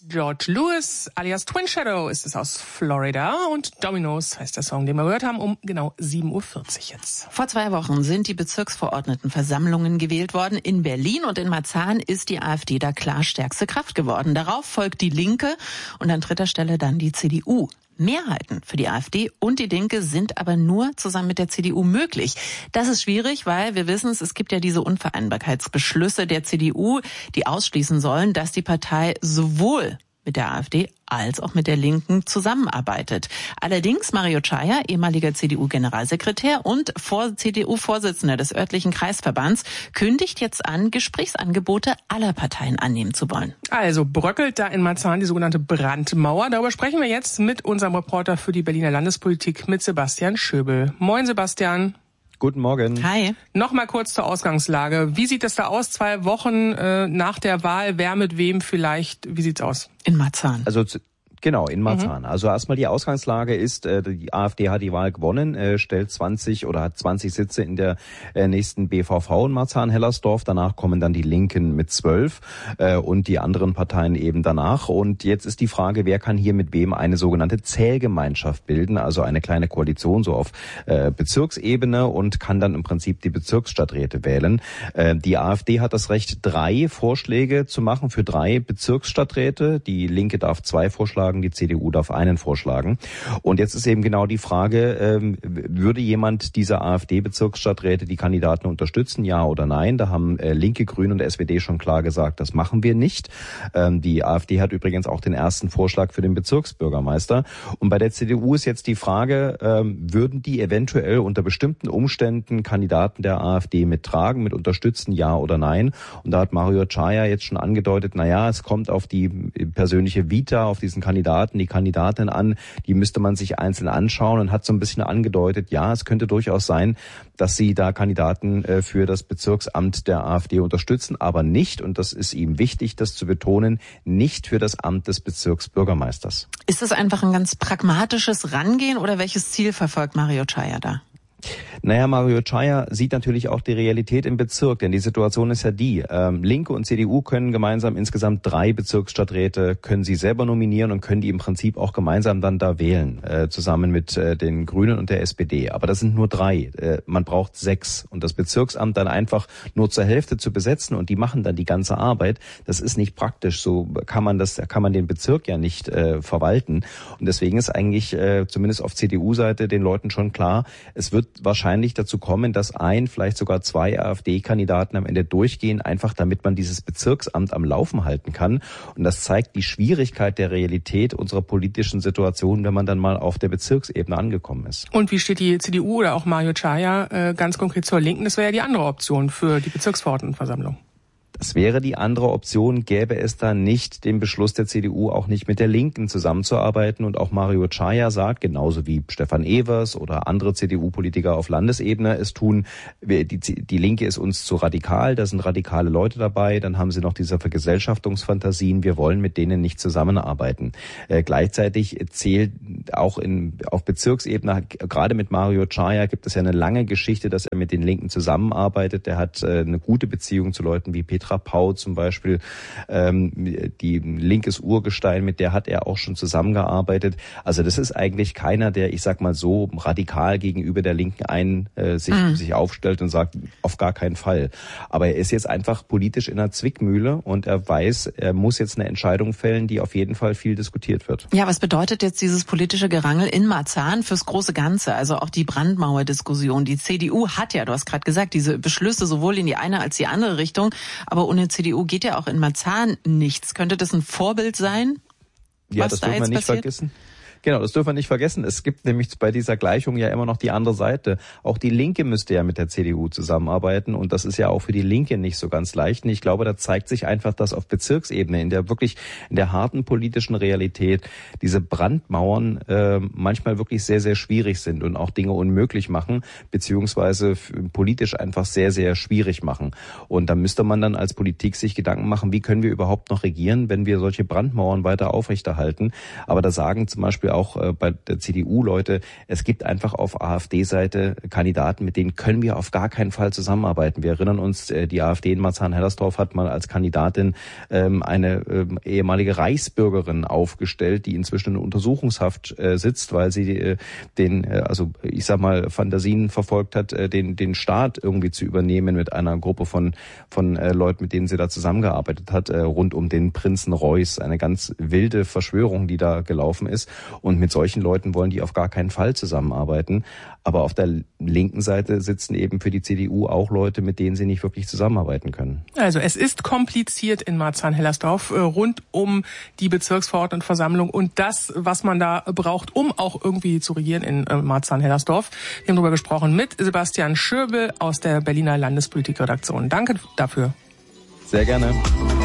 George Lewis alias Twin Shadow ist es aus Florida und Dominoes heißt der Song, den wir gehört haben, um genau 7.40 Uhr jetzt. Vor 2 Wochen sind die Bezirksverordnetenversammlungen gewählt worden in Berlin und in Marzahn ist die AfD da klar stärkste Kraft geworden. Darauf folgt die Linke und an 3. Stelle dann die CDU. Mehrheiten für die AfD und die Linke sind aber nur zusammen mit der CDU möglich. Das ist schwierig, weil wir wissen, es gibt ja diese Unvereinbarkeitsbeschlüsse der CDU, die ausschließen sollen, dass die Partei sowohl mit der AfD als auch mit der Linken zusammenarbeitet. Allerdings Mario Chaya, ehemaliger CDU-Generalsekretär und CDU-Vorsitzender des örtlichen Kreisverbands, kündigt jetzt an, Gesprächsangebote aller Parteien annehmen zu wollen. Also bröckelt da in Marzahn die sogenannte Brandmauer. Darüber sprechen wir jetzt mit unserem Reporter für die Berliner Landespolitik, mit Sebastian Schöbel. Moin Sebastian. Guten Morgen. Hi. Nochmal kurz zur Ausgangslage. Wie sieht es da aus, 2 Wochen nach der Wahl? Wer mit wem vielleicht? Wie sieht's aus? In Marzahn. Also genau, in Marzahn. Also erstmal die Ausgangslage ist, die AfD hat die Wahl gewonnen, stellt 20 oder hat 20 Sitze in der nächsten BVV in Marzahn-Hellersdorf. Danach kommen dann die Linken mit 12 und die anderen Parteien eben danach. Und jetzt ist die Frage, wer kann hier mit wem eine sogenannte Zählgemeinschaft bilden, also eine kleine Koalition so auf Bezirksebene und kann dann im Prinzip die Bezirksstadträte wählen. Die AfD hat das Recht, 3 Vorschläge zu machen für 3 Bezirksstadträte. Die Linke darf 2 vorschlagen. Die CDU darf einen vorschlagen. Und jetzt ist eben genau die Frage, würde jemand dieser AfD-Bezirksstadträte die Kandidaten unterstützen, ja oder nein? Da haben Linke, Grüne und SPD schon klar gesagt, das machen wir nicht. Die AfD hat übrigens auch den ersten Vorschlag für den Bezirksbürgermeister. Und bei der CDU ist jetzt die Frage, würden die eventuell unter bestimmten Umständen Kandidaten der AfD mittragen, mit unterstützen, ja oder nein? Und da hat Mario Chaya jetzt schon angedeutet, es kommt auf die persönliche Vita, auf diesen die Kandidatin an, die müsste man sich einzeln anschauen und hat so ein bisschen angedeutet, ja, es könnte durchaus sein, dass sie da Kandidaten für das Bezirksamt der AfD unterstützen, aber nicht, und das ist ihm wichtig, das zu betonen, nicht für das Amt des Bezirksbürgermeisters. Ist das einfach ein ganz pragmatisches Rangehen oder welches Ziel verfolgt Mario Chaya da? Mario Chaya sieht natürlich auch die Realität im Bezirk, denn die Situation ist ja die, Linke und CDU können gemeinsam insgesamt 3 Bezirksstadträte, können sie selber nominieren und können die im Prinzip auch gemeinsam dann da wählen, zusammen mit den Grünen und der SPD. Aber das sind nur 3, man braucht 6 und das Bezirksamt dann einfach nur zur Hälfte zu besetzen und die machen dann die ganze Arbeit, das ist nicht praktisch, so kann man den Bezirk ja nicht verwalten und deswegen ist eigentlich zumindest auf CDU-Seite den Leuten schon klar, es wird wahrscheinlich dazu kommen, dass vielleicht sogar 2 AfD-Kandidaten am Ende durchgehen, einfach damit man dieses Bezirksamt am Laufen halten kann. Und das zeigt die Schwierigkeit der Realität unserer politischen Situation, wenn man dann mal auf der Bezirksebene angekommen ist. Und wie steht die CDU oder auch Mario Chaya ganz konkret zur Linken? Das wäre ja die andere Option für die Bezirksverordnetenversammlung. Das wäre die andere Option, gäbe es da nicht den Beschluss der CDU, auch nicht mit der Linken zusammenzuarbeiten. Und auch Mario Chaya sagt, genauso wie Stefan Evers oder andere CDU-Politiker auf Landesebene es tun, die Linke ist uns zu radikal, da sind radikale Leute dabei, dann haben sie noch diese Vergesellschaftungsfantasien, wir wollen mit denen nicht zusammenarbeiten. Gleichzeitig zählt auch auf Bezirksebene, gerade mit Mario Chaya gibt es ja eine lange Geschichte, dass er mit den Linken zusammenarbeitet. Der hat eine gute Beziehung zu Leuten wie Petra Pau zum Beispiel, die linkes Urgestein, mit der hat er auch schon zusammengearbeitet. Also das ist eigentlich keiner, der, ich sag mal so, radikal gegenüber der Linken sich aufstellt und sagt, auf gar keinen Fall. Aber er ist jetzt einfach politisch in einer Zwickmühle und er weiß, er muss jetzt eine Entscheidung fällen, die auf jeden Fall viel diskutiert wird. Ja, was bedeutet jetzt dieses politische Gerangel in Marzahn fürs große Ganze? Also auch die Brandmauer-Diskussion. Die CDU hat ja, du hast gerade gesagt, diese Beschlüsse sowohl in die eine als die andere Richtung. Aber ohne CDU geht ja auch in Marzahn nichts. Könnte das ein Vorbild sein? Ja, das dürfen wir nicht vergessen. Genau, das dürfen wir nicht vergessen. Es gibt nämlich bei dieser Gleichung ja immer noch die andere Seite. Auch die Linke müsste ja mit der CDU zusammenarbeiten und das ist ja auch für die Linke nicht so ganz leicht. Und ich glaube, da zeigt sich einfach, dass auf Bezirksebene in der harten politischen Realität diese Brandmauern manchmal wirklich sehr, sehr schwierig sind und auch Dinge unmöglich machen, beziehungsweise politisch einfach sehr, sehr schwierig machen. Und da müsste man dann als Politik sich Gedanken machen, wie können wir überhaupt noch regieren, wenn wir solche Brandmauern weiter aufrechterhalten. Aber da sagen zum Beispiel Beispiel auch bei der CDU Leute, es gibt einfach auf AfD-Seite Kandidaten, mit denen können wir auf gar keinen Fall zusammenarbeiten. Wir erinnern uns, die AfD in Marzahn-Hellersdorf hat mal als Kandidatin eine ehemalige Reichsbürgerin aufgestellt, die inzwischen in Untersuchungshaft sitzt, weil sie Fantasien verfolgt hat, den Staat irgendwie zu übernehmen mit einer Gruppe von Leuten, mit denen sie da zusammengearbeitet hat, rund um den Prinzen Reuß. Eine ganz wilde Verschwörung, die da gelaufen ist. Und mit solchen Leuten wollen die auf gar keinen Fall zusammenarbeiten. Aber auf der linken Seite sitzen eben für die CDU auch Leute, mit denen sie nicht wirklich zusammenarbeiten können. Also es ist kompliziert in Marzahn-Hellersdorf rund um die Bezirksverordnetenversammlung und das, was man da braucht, um auch irgendwie zu regieren in Marzahn-Hellersdorf. Wir haben darüber gesprochen mit Sebastian Schöbel aus der Berliner Landespolitikredaktion. Danke dafür. Sehr gerne.